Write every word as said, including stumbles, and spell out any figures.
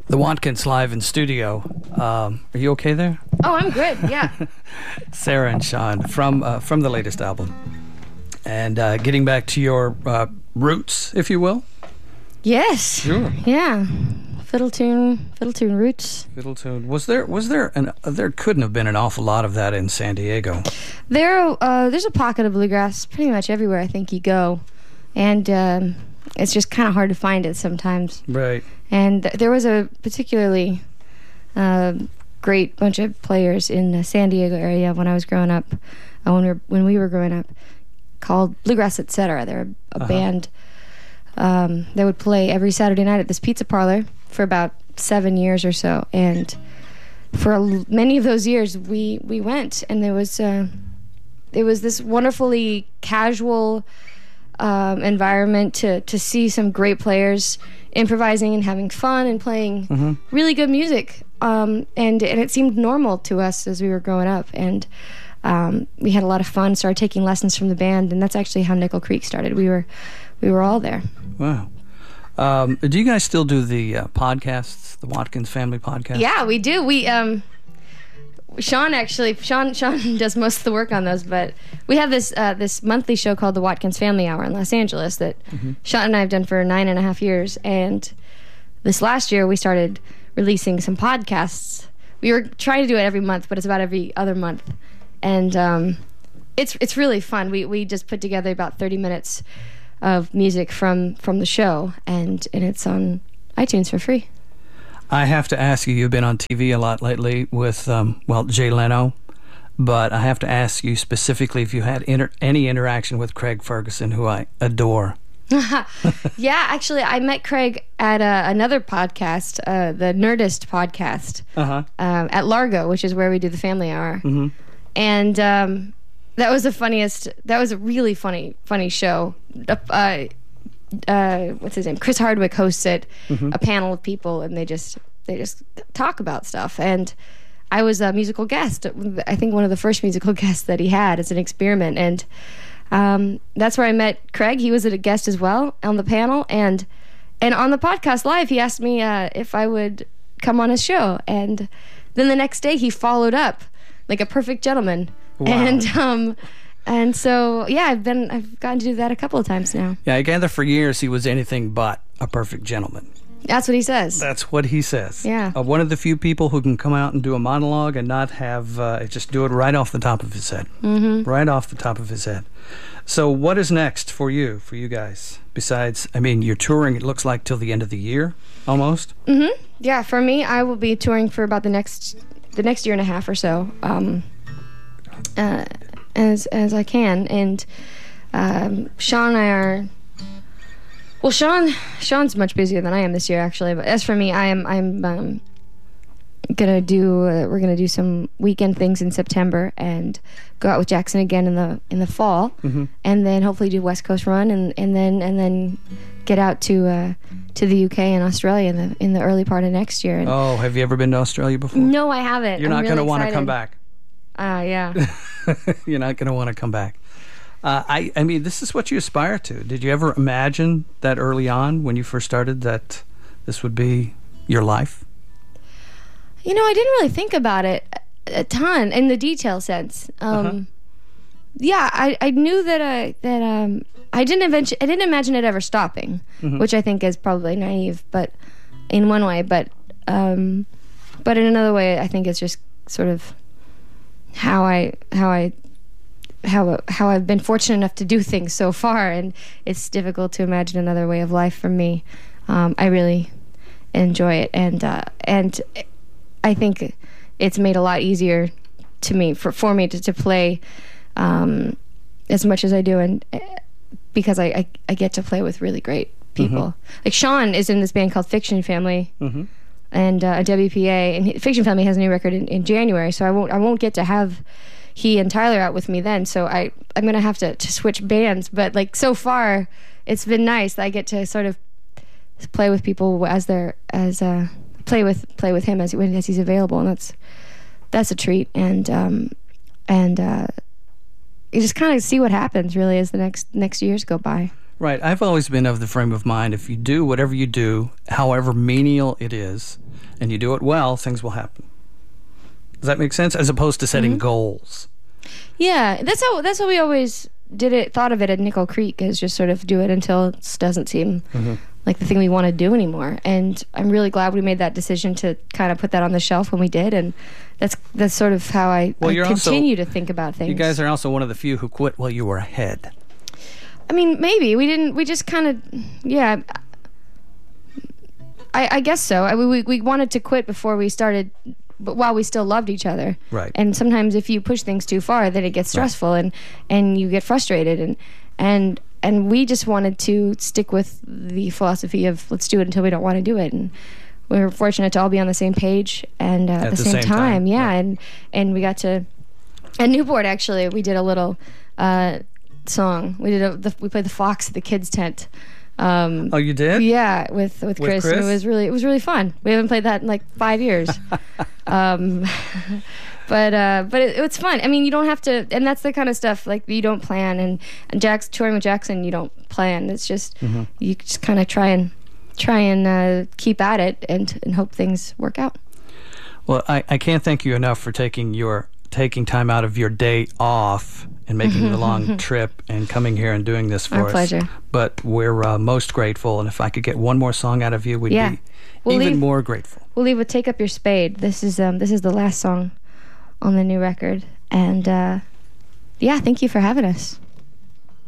The Watkins live in studio. Um, are you okay there? Oh, I'm good. Yeah. Sarah and Sean from uh, from the latest album, and uh, getting back to your uh, roots, if you will. Yes. Sure. Yeah. Fiddle tune, fiddle tune roots. Fiddle tune. Was there was there an uh, there couldn't have been an awful lot of that in San Diego. There, uh, there's a pocket of bluegrass pretty much everywhere I think you go, and um, it's just kind of hard to find it sometimes. Right. And th- there was a particularly uh, great bunch of players in the San Diego area when I was growing up, uh, when we were when we were growing up, called Bluegrass et cetera. They're a, a Uh-huh. band um, that would play every Saturday night at this pizza parlor for about seven years or so, and for a, many of those years we we went, and there was uh, it was this wonderfully casual um, environment to to see some great players improvising and having fun and playing Mm-hmm. really good music, um, and and it seemed normal to us as we were growing up, and um, we had a lot of fun. Started taking lessons from the band, and that's actually how Nickel Creek started. We were we were all there. Wow. Um, do you guys still do the uh, podcasts, the Watkins Family Podcast? Yeah, we do. We um, Sean actually Sean Sean does most of the work on those, but we have this uh, this monthly show called the Watkins Family Hour in Los Angeles that Mm-hmm. Sean and I have done for nine and a half years, and this last year we started releasing some podcasts. We were trying to do it every month, but it's about every other month, and um, it's it's really fun. We we just put together about thirty minutes of music from from the show, and and it's on iTunes for free. I have to ask you, you've been on T V a lot lately with, um, well, Jay Leno, but I have to ask you specifically if you had inter- any interaction with Craig Ferguson, who I adore. Yeah, actually, I met Craig at uh, another podcast, uh, the Nerdist podcast, Uh-huh. um, at Largo, which is where we do the Family Hour. Mm-hmm. And um, that was the funniest, that was a really funny, funny show. Uh, uh, what's his name? Chris Hardwick hosts it, Mm-hmm. a panel of people, and they just they just talk about stuff. And I was a musical guest. I think one of the first musical guests that he had as an experiment, and um, that's where I met Craig. He was a guest as well on the panel, and and on the podcast live, he asked me uh, if I would come on his show, and then the next day he followed up like a perfect gentleman. Wow. And um, and so yeah, I've been I've gotten to do that a couple of times now. Yeah, I gather for years he was anything but a perfect gentleman. That's what he says. That's what he says. Yeah. Uh, one of the few people who can come out and do a monologue and not have, uh, just do it right off the top of his head. Mm-hmm. Right off the top of his head. So what is next for you, for you guys? Besides, I mean, you're touring, it looks like, till the end of the year, almost? Mm-hmm. Yeah, for me, I will be touring for about the next the next year and a half or so, um, uh, as as I can. And um, Sean and I are. Well, Sean Sean's much busier than I am this year, actually. But as for me, I am I'm um, gonna do uh, we're gonna do some weekend things in September and go out with Jackson again in the in the fall, Mm-hmm. and then hopefully do West Coast run, and, and then and then get out to uh, to the U K and Australia in the in the early part of next year. And Oh, have you ever been to Australia before? no, I haven't. You're I'm not going to really want to excited. come back. Uh, yeah. You're not going to want to come back. Uh, I, I mean, this is what you aspire to. Did you ever imagine that early on when you first started that this would be your life? You know, I didn't really think about it a ton in the detail sense. Um, Uh-huh. Yeah, I, I knew that I that um I didn't eventually I didn't imagine it ever stopping, Mhm. which I think is probably naive, but in one way, but um, but in another way, I think it's just sort of how I how I how how I've been fortunate enough to do things so far, and it's difficult to imagine another way of life for me. Um, I really enjoy it, and uh, and I think it's made a lot easier to me for for me to, to play um, as much as I do, and uh, because I, I I get to play with really great people. Like Sean is in this band called Fiction Family. Mm-hmm. And uh, W P A, and he- Fiction Family has a new record in, in January, so I won't I won't get to have he and Tyler out with me then. So I I'm gonna have to, to switch bands. But like so far, it's been nice. I get to sort of play with people as they're as uh, play with play with him as when as he's available, and that's that's a treat. And um, and uh, you just kind of see what happens really as the next next years go by. Right. I've always been of the frame of mind, if you do whatever you do, however menial it is, and you do it well, things will happen. Does that make sense? As opposed to setting Mm-hmm. goals. Yeah, that's how that's how we always did it. Thought of it at Nickel Creek, is just sort of do it until it doesn't seem Mm-hmm. like the thing we want to do anymore. And I'm really glad we made that decision to kind of put that on the shelf when we did. And that's that's sort of how I, Well, I you're also- continue to think about things. You guys are also one of the few who quit while you were ahead. I mean, maybe we didn't. We just kind of, yeah. I, I guess so. I, we we wanted to quit before we started, but while we still loved each other. Right. And sometimes if you push things too far, then it gets stressful, and and you get frustrated, and and and we just wanted to stick with the philosophy of let's do it until we don't want to do it. And we were fortunate to all be on the same page and uh, at, At the, the same, same time. time, Yeah, right. and and we got to at Newport actually we did a little uh, song. We did a the, we played the Fox at the kids tent. Um, Oh, you did? yeah, with with Chris. And Chris? it was really it was really fun. We haven't played that in like five years. um, but uh, but it, it's fun. I mean, you don't have to, and that's the kind of stuff like you don't plan. And, and Jack's touring with Jackson, you don't plan. It's just Mm-hmm. you just kind of try and try and uh, keep at it and and hope things work out. Well, I, I can't thank you enough for taking your taking time out of your day off and making the long trip and coming here and doing this for Our us. pleasure. But we're uh, most grateful, and if I could get one more song out of you, we'd Yeah. be We'll even leave- more grateful. We'll leave with "Take Up Your Spade." This is um this is the last song on the new record, and uh, yeah, thank you for having us.